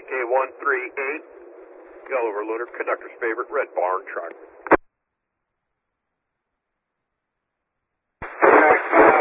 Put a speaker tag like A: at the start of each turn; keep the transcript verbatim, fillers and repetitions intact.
A: K one three eight, yellow over lunar, conductor's favorite, red barn truck.